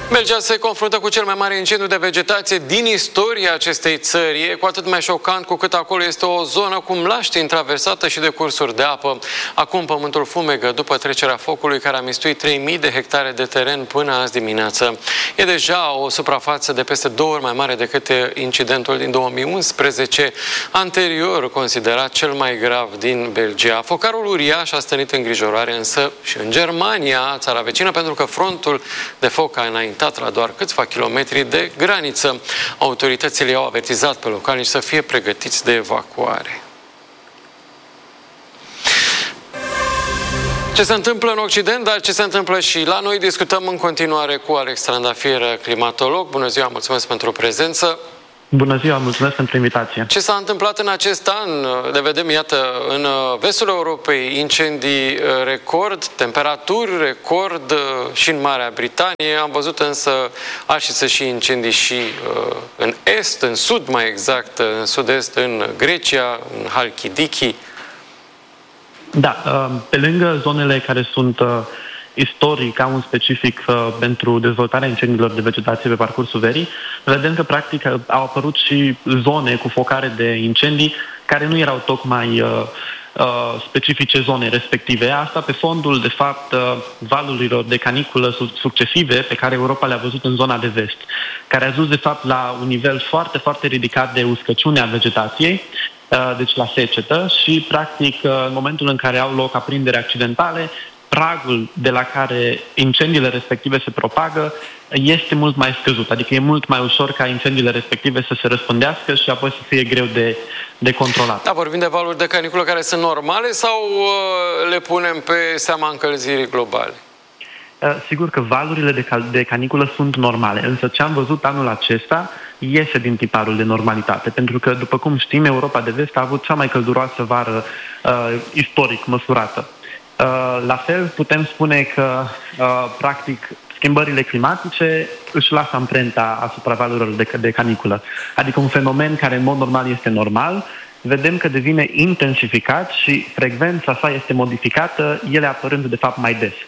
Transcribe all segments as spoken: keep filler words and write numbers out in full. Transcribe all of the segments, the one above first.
Belgia se confruntă cu cel mai mare incendiu de vegetație din istoria acestei țări. E cu atât mai șocant cu cât acolo este o zonă cu mlaștini traversată și de cursuri de apă. Acum pământul fumegă după trecerea focului care a mistuit trei mii de hectare de teren până azi dimineață. E deja o suprafață de peste două ori mai mare decât incidentul din două mii unsprezece, anterior considerat cel mai grav din Belgia. Focarul uriaș a stănit îngrijorare însă și în Germania, țara vecină, pentru că frontul de foc a înaintat la doar câțiva kilometri de graniță. Autoritățile au avertizat pe localnici să fie pregătiți de evacuare. Ce se întâmplă în Occident, dar ce se întâmplă și la noi, discutăm în continuare cu Alex Trandafir, climatolog. Bună ziua, mulțumesc pentru prezență. Bună ziua, mulțumesc pentru invitație. Ce s-a întâmplat în acest an? Le vedem, iată, în vestul Europei, incendii record, temperaturi record și în Marea Britanie. Am văzut însă arșiță și incendii și în est, în sud mai exact, în sud-est, în Grecia, în Halkidiki. Da, pe lângă zonele care sunt istoric, au un specific uh, pentru dezvoltarea incendiilor de vegetație pe parcursul verii, vedem că practic au apărut și zone cu focare de incendii care nu erau tocmai uh, uh, specifice zonei respective. Asta pe fondul, de fapt, uh, valurilor de caniculă succesive pe care Europa le-a văzut în zona de vest, care a dus, de fapt, la un nivel foarte, foarte ridicat de uscăciune a vegetației, uh, deci la secetă și, practic, uh, în momentul în care au loc aprinderi accidentale, pragul de la care incendiile respective se propagă este mult mai scăzut, adică e mult mai ușor ca incendiile respective să se răspândească și apoi să fie greu de, de controlat. Da, vorbim de valuri de caniculă care sunt normale sau uh, le punem pe seama încălzirii globale? Uh, sigur că valurile de, de caniculă sunt normale, însă ce am văzut anul acesta iese din tiparul de normalitate, pentru că, după cum știm, Europa de Vest a avut cea mai călduroasă vară uh, istoric măsurată. Uh, la fel, putem spune că, uh, practic, schimbările climatice își lasă amprenta asupra valurilor de, de caniculă. Adică un fenomen care, în mod normal, este normal, vedem că devine intensificat și frecvența sa este modificată, ele apărând, de fapt, mai des.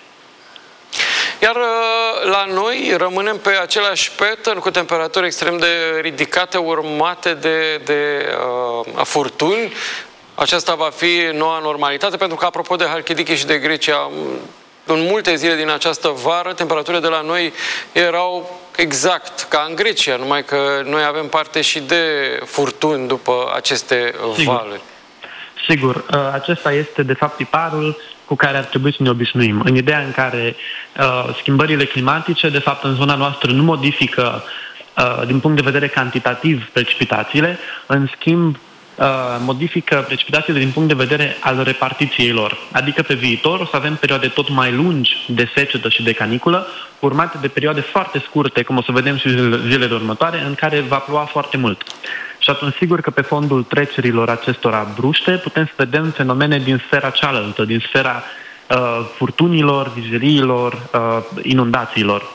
Iar la noi rămânem pe același pattern cu temperaturi extrem de ridicate, urmate de, de uh, furtuni. Aceasta va fi noua normalitate, pentru că, apropo de Halkidiki și de Grecia, în multe zile din această vară, temperaturile de la noi erau exact ca în Grecia, numai că noi avem parte și de furtuni după aceste Sigur. valuri. Sigur, acesta este, de fapt, tiparul cu care ar trebui să ne obișnuim. În ideea în care uh, schimbările climatice, de fapt, în zona noastră nu modifică, uh, din punct de vedere cantitativ, precipitațiile, în schimb, modifică precipitațiile din punct de vedere al repartiției lor. Adică pe viitor o să avem perioade tot mai lungi de secetă și de caniculă, urmate de perioade foarte scurte, cum o să vedem și zilele următoare, în care va ploua foarte mult. Și atunci, sigur că pe fondul trecerilor acestora bruște, putem să vedem fenomene din sfera cealaltă, din sfera uh, furtunilor, vizeliilor, uh, inundațiilor.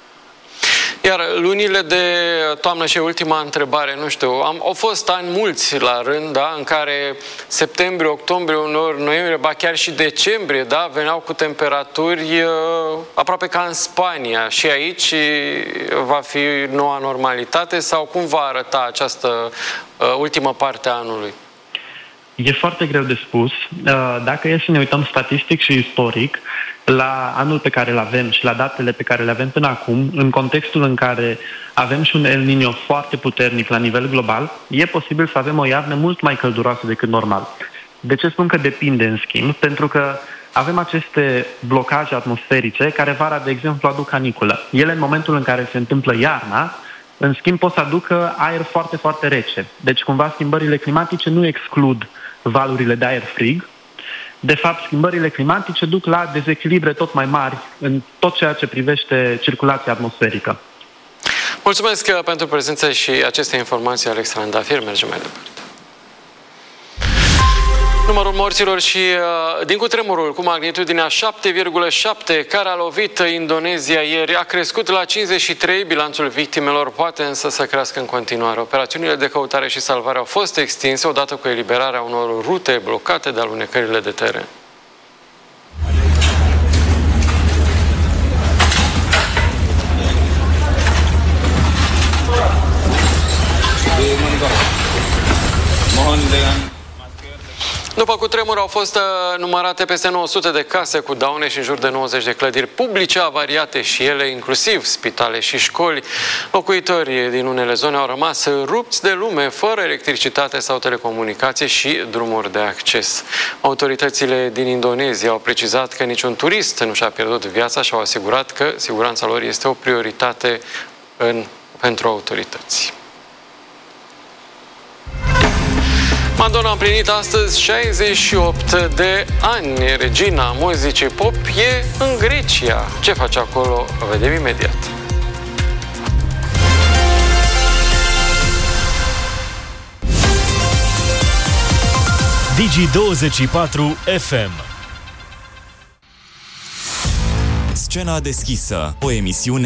Iar lunile de toamnă, și ultima întrebare, nu știu, am, au fost ani mulți la rând, da, în care septembrie, octombrie, uneori noiembrie, ba chiar și decembrie, da, veneau cu temperaturi uh, aproape ca în Spania. Și aici va fi noua normalitate sau cum va arăta această uh, ultimă parte a anului? E foarte greu de spus. Dacă e să ne uităm statistic și istoric la anul pe care îl avem și la datele pe care le avem până acum, în contextul în care avem și un El Niño foarte puternic la nivel global, e posibil să avem o iarnă mult mai călduroasă decât normal. De ce spun că depinde, în schimb? Pentru că avem aceste blocaje atmosferice care vara, de exemplu, aduc caniculă. Ele, în momentul în care se întâmplă iarna, în schimb, pot să aducă aer foarte, foarte rece. Deci, cumva, schimbările climatice nu exclud valurile de aer frig. De fapt, schimbările climatice duc la dezechilibre tot mai mari în tot ceea ce privește circulația atmosferică. Mulțumesc pentru prezența și aceste informații, Alex Trandafir. Mergem mai departe. Numărul morților și uh, din cutremurul cu magnitudinea șapte virgulă șapte care a lovit Indonezia ieri a crescut la cincizeci și trei. Bilanțul victimelor poate însă să crească în continuare. Operațiunile de căutare și salvare au fost extinse odată cu eliberarea unor rute blocate de alunecările de teren. După cutremur au fost numărate peste nouă sute de case cu daune și în jur de nouăzeci de clădiri publice avariate și ele, inclusiv spitale și școli. Locuitorii din unele zone au rămas rupți de lume, fără electricitate sau telecomunicație și drumuri de acces. Autoritățile din Indonezia au precizat că niciun turist nu și-a pierdut viața și au asigurat că siguranța lor este o prioritate în, pentru autorități. Madonna a împlinit astăzi șaizeci și opt de ani. Regina muzicii pop e în Grecia. Ce face acolo? Vedem imediat. Digi douăzeci și patru F M. Scena deschisă, o emisiune